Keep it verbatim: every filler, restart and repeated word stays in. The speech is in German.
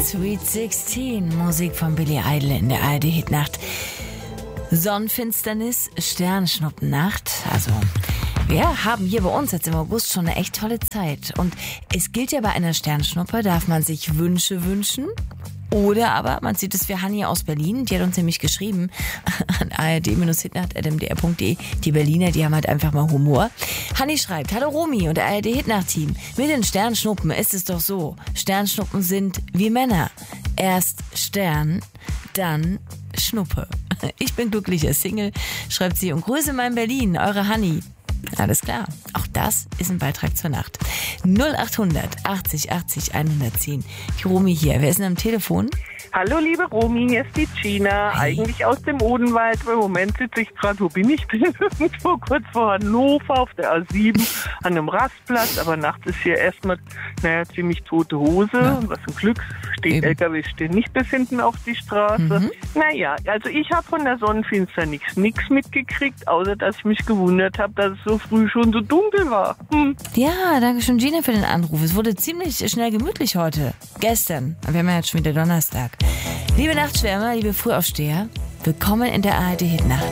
Sweet sechzehn, Musik von Billy Idol in der A R D-Hitnacht. Sonnenfinsternis, Sternschnuppennacht. Also, wir haben hier bei uns jetzt im August schon eine echt tolle Zeit. Und es gilt ja, bei einer Sternschnuppe darf man sich Wünsche wünschen. Oder aber man sieht es für Hanni aus Berlin, die hat uns nämlich geschrieben an a r d hitnacht at m d r punkt d e. Die Berliner, die haben halt einfach mal Humor. Hanni schreibt: Hallo Romy und A R D-Hitnacht-Team. Mit den Sternschnuppen ist es doch so. Sternschnuppen sind wie Männer. Erst Stern, dann Schnuppe. Ich bin glücklicher Single, schreibt sie, und grüße mein Berlin, eure Hanni. Alles klar, auch das ist ein Beitrag zur Nacht. null acht hundert achtzig achtzig hundertzehn. Die Romy hier, wer ist denn am Telefon? Hallo liebe Romy, hier ist die Gina, Hi. Eigentlich aus dem Odenwald. Im Moment sitze ich gerade, wo bin ich? Bin irgendwo kurz vor Hannover auf der A sieben an einem Rastplatz, aber nachts ist hier erstmal, naja, ziemlich tote Hose. Ja. Was ein Glück, steht Eben. L K W stehen nicht bis hinten auf die Straße. Mhm. Naja, also ich habe von der Sonnenfinsternis nichts mitgekriegt, außer dass ich mich gewundert habe, dass es so früh schon so dunkel war. Hm. Ja, danke schön, Gina, für den Anruf. Es wurde ziemlich schnell gemütlich heute. Gestern. Wir haben ja jetzt schon wieder Donnerstag. Liebe Nachtschwärmer, liebe Frühaufsteher, willkommen in der A R D-Hitnacht.